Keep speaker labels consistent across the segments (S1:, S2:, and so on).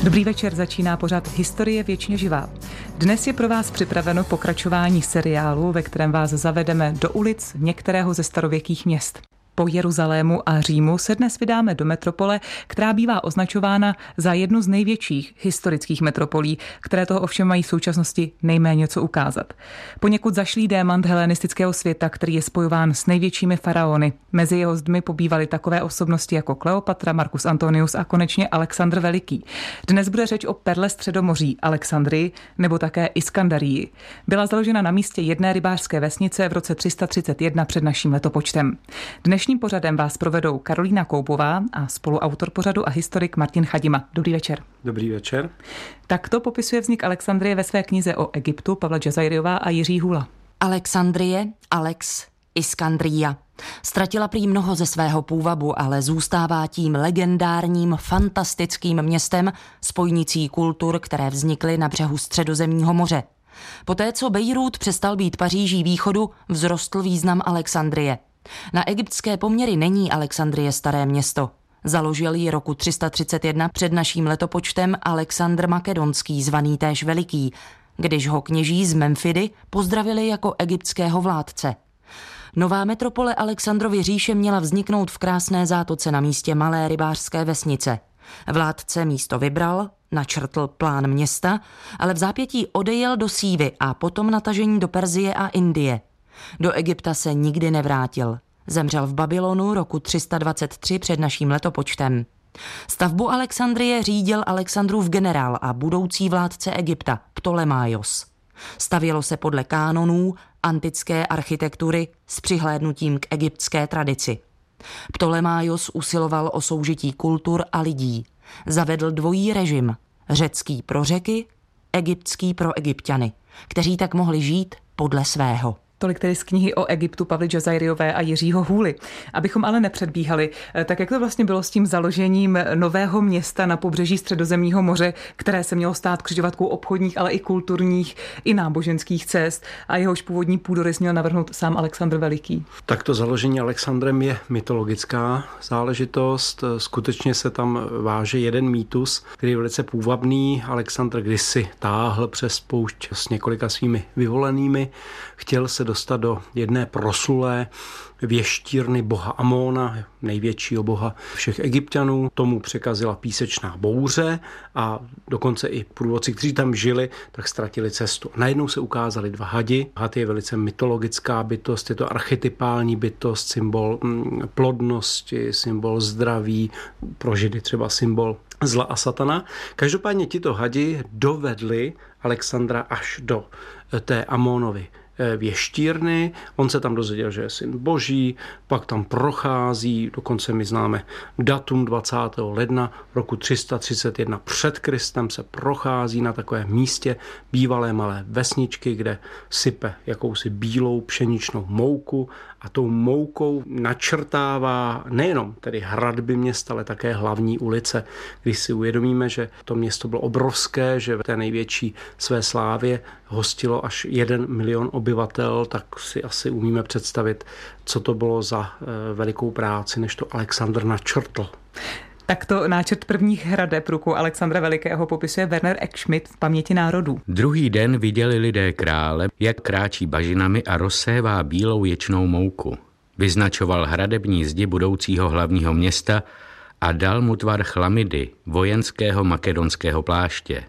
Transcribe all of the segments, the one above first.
S1: Dobrý večer, začíná pořad Historie věčně živá. Dnes je pro vás připraveno pokračování seriálu, ve kterém vás zavedeme do ulic některého ze starověkých měst. Po Jeruzalému a Římu se dnes vydáme do metropole, která bývá označována za jednu z největších historických metropolí, které toho ovšem mají v současnosti nejméně co ukázat. Poněkud zašlý démant helenistického světa, který je spojován s největšími faraony. Mezi jeho zdmi pobývaly takové osobnosti jako Kleopatra, Marcus Antonius a konečně Alexandr Veliký. Dnes bude řeč o perle Středomoří, Alexandrii nebo také Iskandarii. Byla založena na místě jedné rybářské vesnice v roce 331 před naším letopočtem. Dnešním pořadem vás provedou Karolína Koubová a spoluautor pořadu a historik Martin Chadima. Dobrý večer.
S2: Dobrý večer.
S1: Takto popisuje vznik Alexandrie ve své knize o Egyptu Pavla Džazajriová a Jiří Hůla.
S3: Alexandrie, Alex, Iskandria. Ztratila prý mnoho ze svého půvabu, ale zůstává tím legendárním, fantastickým městem spojnicí kultur, které vznikly na břehu Středozemního moře. Poté, co Bejrút přestal být Paříží východu, vzrostl význam Alexandrie. Na egyptské poměry není Alexandrie staré město. Založil ji roku 331 před naším letopočtem Alexandr Makedonský, zvaný též Veliký, když ho kněží z Memfidy pozdravili jako egyptského vládce. Nová metropole Alexandrovy říše měla vzniknout v krásné zátoce na místě malé rybářské vesnice. Vládce místo vybral, načrtl plán města, ale v zápětí odejel do Sívy a potom na tažení do Perzie a Indie. Do Egypta se nikdy nevrátil. Zemřel v Babylonu roku 323 před naším letopočtem. Stavbu Alexandrie řídil Alexandrův generál a budoucí vládce Egypta Ptolemaios. Stavělo se podle kánonů antické architektury s přihlédnutím k egyptské tradici. Ptolemaios usiloval o soužití kultur a lidí. Zavedl dvojí režim, řecký pro Řeky, egyptský pro Egypťany, kteří tak mohli žít podle svého.
S1: Tolik tedy z knihy o Egyptu Pavly Džazajriové a Jiřího Hůly. Abychom ale nepředbíhali, tak jak to vlastně bylo s tím založením nového města na pobřeží Středozemního moře, které se mělo stát křižovatkou obchodních, ale i kulturních, i náboženských cest a jehož původní půdorys měl navrhnout sám Alexandr Veliký?
S2: Tak to založení Alexandrem je mytologická záležitost. Skutečně se tam váže jeden mýtus, který je velice půvabný. Alexandr kdysi táhl přes poušť s několika svými vyvolenými. Chtěl se dostat do jedné proslulé věštírny boha Amóna, největšího boha všech Egypťanů. Tomu překazila písečná bouře a dokonce i průvodci, kteří tam žili, tak ztratili cestu. Najednou se ukázali dva hadi. Had je velice mytologická bytost, je to archetypální bytost, symbol plodnosti, symbol zdraví, pro Židy třeba symbol zla a satana. Každopádně tito hadi dovedli Alexandra až do té Amónovy věštírny. On se tam dozvěděl, že je syn boží, pak tam prochází, dokonce my známe datum 20. ledna roku 331 před Kristem se prochází na takovém místě bývalé malé vesničky, kde sype jakousi bílou pšeničnou mouku a tou moukou načrtává nejenom tedy hradby města, ale také hlavní ulice. Když si uvědomíme, že to město bylo obrovské, že v té největší své slávě hostilo až 1 milion obyvatel, tak si asi umíme představit, co to bylo za velikou práci, než to Alexandr načrtl.
S1: Takto náčrt prvních hradeb rukou Alexandra Velikého popisuje Werner Eckschmidt v Paměti národů.
S4: Druhý den viděli lidé krále, jak kráčí bažinami a rozsévá bílou ječnou mouku. Vyznačoval hradební zdi budoucího hlavního města a dal mu tvar chlamidy, vojenského makedonského pláště.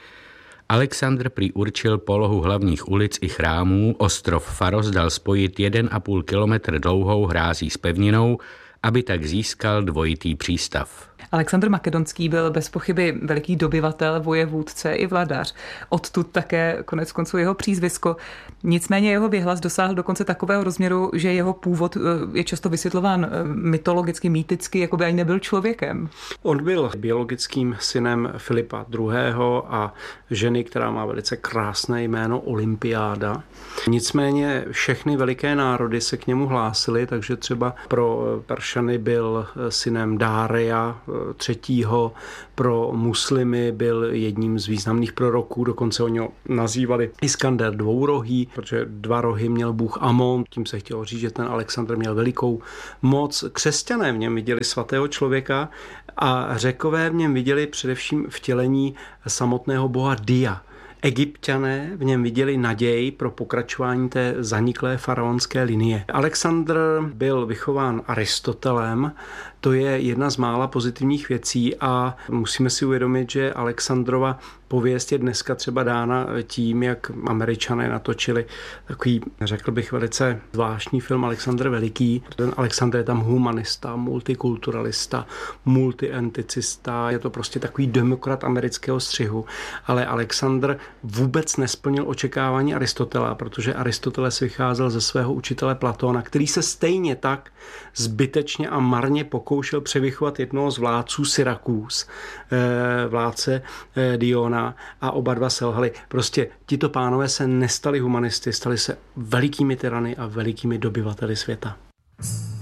S4: Alexandr prý určil polohu hlavních ulic i chrámů, ostrov Faros dal spojit 1,5 kilometr dlouhou hrází s pevninou, aby tak získal dvojitý přístav.
S1: Alexandr Makedonský byl bez pochyby veliký dobyvatel, vojevůdce i vladař. Odtud také konec konců jeho přízvisko. Nicméně jeho věhlas dosáhl dokonce takového rozměru, že jeho původ je často vysvětlován mytologicky, mýticky, jako by ani nebyl člověkem.
S2: On byl biologickým synem Filipa II. A ženy, která má velice krásné jméno Olympiáda. Nicméně všechny veliké národy se k němu hlásily, takže třeba pro Peršany byl synem Dáreja, III. Pro muslimy byl jedním z významných proroků, dokonce oni ho nazývali Iskander dvourohý, protože 2 rohy měl bůh Amon, tím se chtělo říct, že ten Alexandr měl velikou moc. Křesťané v něm viděli svatého člověka a Řekové v něm viděli především vtělení samotného boha Dia. Egypťané v něm viděli naději pro pokračování té zaniklé faraonské linie. Alexandr byl vychován Aristotelem, to je jedna z mála pozitivních věcí a musíme si uvědomit, že Alexandrova pověst je dneska třeba dána tím, jak Američané natočili takový, řekl bych, velice zvláštní film Alexandr Veliký. Ten Alexandr je tam humanista, multikulturalista, multienticista, je to prostě takový demokrat amerického střihu, ale Alexandr vůbec nesplnil očekávání Aristotela, protože Aristoteles vycházel ze svého učitele Platóna, který se stejně tak zbytečně a marně pokoušel převychovat jednoho z vládců Syrakus, vládce Diona, a oba dva selhali. Prostě tito pánové se nestali humanisty, stali se velikými tyrany a velikými dobyvateli světa.